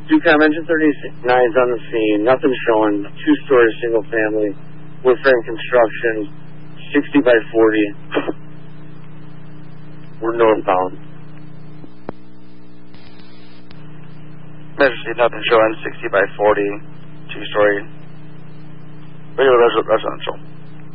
Ducom engine 39's on the scene. Nothing showing. 2-story single family. Wood frame construction. 60 by 40. We're northbound. Majesty, nothing showing. 60 by 40. 2-story. Regular residential.